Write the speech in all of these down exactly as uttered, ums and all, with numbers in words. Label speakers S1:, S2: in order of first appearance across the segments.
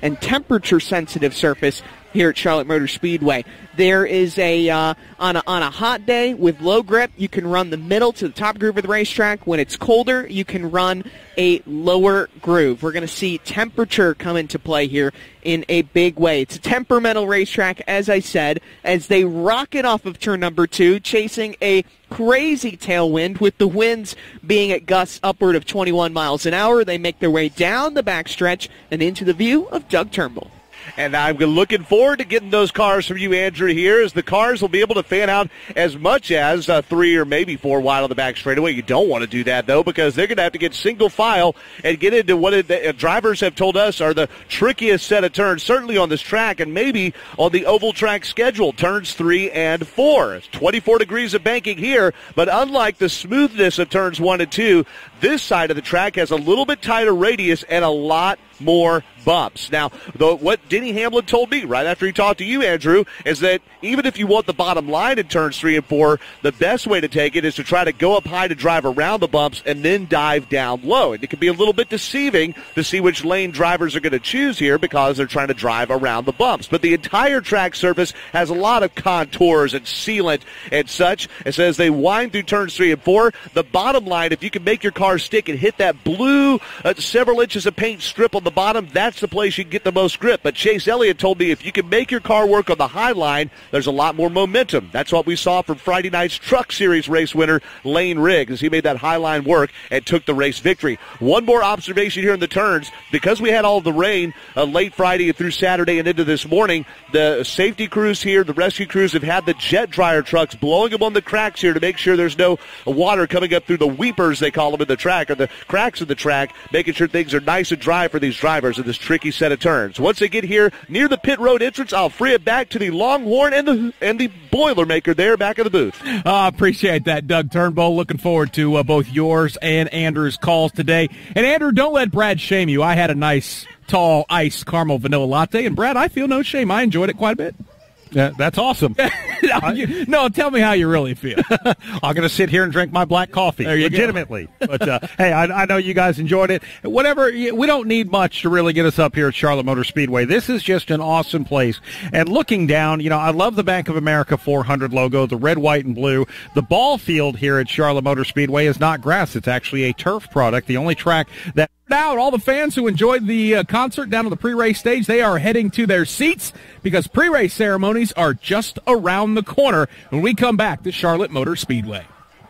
S1: and temperature-sensitive surface here at Charlotte Motor Speedway. There is a, uh, on a, on a hot day with low grip, you can run the middle to the top groove of the racetrack. When it's colder, you can run a lower groove. We're going to see temperature come into play here in a big way. It's a temperamental racetrack, as I said, as they rocket off of turn number two, chasing a crazy tailwind with the winds being at gusts upward of twenty-one miles an hour. They make their way down the backstretch and into the view of Doug Turnbull.
S2: And I'm looking forward to getting those cars from you, Andrew, here, as the cars will be able to fan out as much as uh, three or maybe four wide on the back straightaway. You don't want to do that, though, because they're going to have to get single file and get into what it, the, uh, drivers have told us are the trickiest set of turns, certainly on this track and maybe on the oval track schedule, turns three and four. It's twenty-four degrees of banking here, but unlike the smoothness of turns one and two, this side of the track has a little bit tighter radius and a lot more bumps. Now, the, what Denny Hamlin told me right after he talked to you, Andrew, is that even if you want the bottom line in turns three and four, the best way to take it is to try to go up high to drive around the bumps and then dive down low. And it can be a little bit deceiving to see which lane drivers are going to choose here because they're trying to drive around the bumps. But the entire track surface has a lot of contours and sealant and such. And so as they wind through turns three and four, the bottom line, if you can make your car stick and hit that blue uh, several inches of paint strip on the bottom, that's the place you can get the most grip. But Chase Elliott told me if you can make your car work on the high line, there's a lot more momentum. That's what we saw from Friday night's Truck Series race winner Lane Riggs, as he made that high line work and took the race victory. One more observation here in the turns. Because we had all of the rain uh, late Friday and through Saturday and into this morning, the safety crews here, the rescue crews have had the jet dryer trucks blowing them on the cracks here to make sure there's no water coming up through the weepers, they call them, in the track, or the cracks in the track, making sure things are nice and dry for these drivers in this tricky set of turns. Once they get here near the pit road entrance, I'll free it back to the Longhorn and the and the Boilermaker there back in the booth.
S3: I uh, appreciate that, Doug Turnbull. Looking forward to uh, both yours and Andrew's calls today. And Andrew, don't let Brad shame you. I had a nice, tall, iced caramel vanilla latte, and Brad, I feel no shame. I enjoyed it quite a bit.
S4: Yeah, that's awesome.
S3: no, you, no, tell me how you really feel.
S4: I'm going to sit here and drink my black coffee, legitimately. but, uh, hey, I, I know you guys enjoyed it. Whatever, we don't need much to really get us up here at Charlotte Motor Speedway. This is just an awesome place. And looking down, you know, I love the Bank of America four hundred logo, the red, white, and blue. The ball field here at Charlotte Motor Speedway is not grass. It's actually a turf product, the only track that out. All the fans who enjoyed the uh, concert down on the pre-race stage, they are heading to their seats because pre-race ceremonies are just around the corner when we come back to Charlotte Motor Speedway.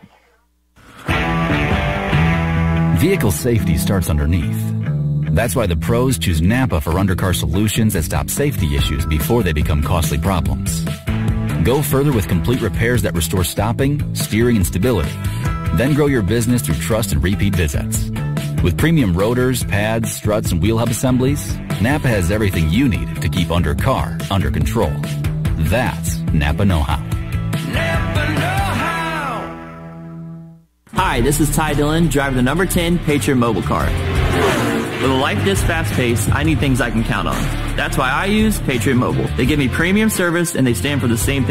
S5: Vehicle safety starts underneath. That's why the pros choose Napa for undercar solutions that stop safety issues before they become costly problems. Go further with complete repairs that restore stopping, steering, and stability. Then grow your business through trust and repeat visits. With premium rotors, pads, struts, and wheel hub assemblies, Napa has everything you need to keep undercar under control. That's Napa know-how.
S6: Napa know-how. Hi, this is Ty Dillon, driving the number ten Patriot Mobile Car. With a life this fast-paced, I need things I can count on. That's why I use Patriot Mobile. They give me premium service, and they stand for the same thing